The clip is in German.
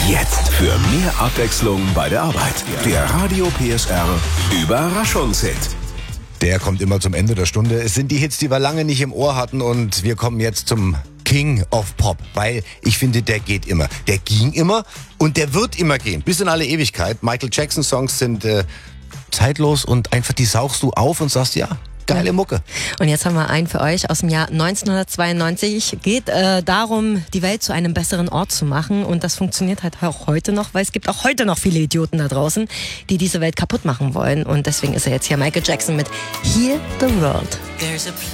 Jetzt für mehr Abwechslung bei der Arbeit. Der Radio PSR Überraschungshit. Der kommt immer zum Ende der Stunde. Es sind die Hits, die wir lange nicht im Ohr hatten, und wir kommen jetzt zum King of Pop, weil ich finde, der geht immer. Der ging immer und der wird immer gehen, bis in alle Ewigkeit. Michael Jackson Songs sind zeitlos und einfach, die saugst du auf und sagst, ja, geile Mucke. Und jetzt haben wir einen für euch aus dem Jahr 1992. Geht darum, die Welt zu einem besseren Ort zu machen. Und das funktioniert halt auch heute noch, weil es gibt auch heute noch viele Idioten da draußen, die diese Welt kaputt machen wollen. Und deswegen ist er jetzt hier, Michael Jackson mit Heal the World.